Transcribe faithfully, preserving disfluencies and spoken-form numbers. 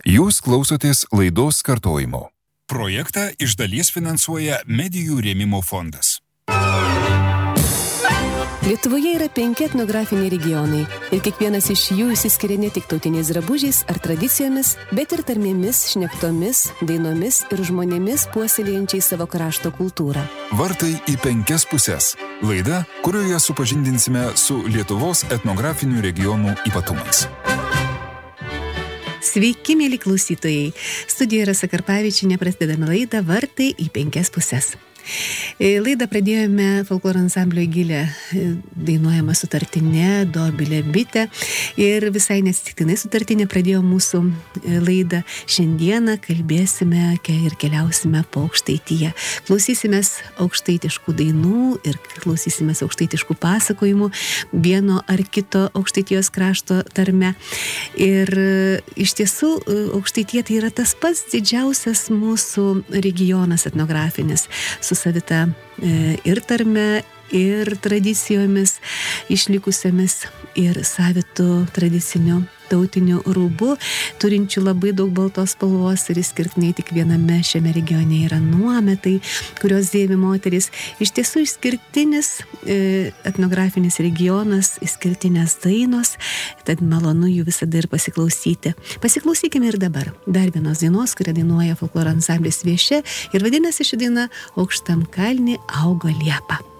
Jūs klausotės laidos kartojimo. Projektą iš dalies finansuoja Medijų rėmimo fondas. Lietuvoje yra penki etnografiniai regionai ir kiekvienas iš jų išsiskiria ne tik tautiniais drabužiais ar tradicijomis, bet ir tarmėmis, šnektomis, dainomis ir žmonėmis puoselėjančiais savo krašto kultūrą. Vartai į penkias pusės. Laida, kurioje supažindinsime su Lietuvos etnografinių regionų ypatumais. Sveiki, mėly klausytojai. Studijoje Rasa Karpavičienė, prasidedame laidą Vartai į penkias pusės. Laidą pradėjome folkloro ansamblio Gilė dainuojama sutartinė Dobilė bitė ir visai neatsitiktinai sutartinė pradėjo mūsų laidą. Šiandieną kalbėsime ir keliausime po Aukštaitiją. Klausysimės aukštaitiškų dainų ir klausysimės aukštaitiškų pasakojimų vieno ar kito Aukštaitijos krašto tarme. Ir iš tiesų Aukštaitija tai yra tas pats didžiausias mūsų regionas etnografinis, su savita ir tarme, ir tradicijomis išlikusiamis, ir savitu tradiciniu tautiniu rūbu, turinčių labai daug baltos spalvos ir išskirtinai tik viename šiame regione yra nuometai, kurios dėvi moterys. Iš tiesų išskirtinis e, etnografinis regionas, išskirtinės dainos, tad malonu jų visada ir pasiklausyti. Pasiklausykime ir dabar dar vienos dainos, kurią dainuoja folkloro ansamblis Viešė ir vadinasi ši daina Aukštam kalne augo liepa.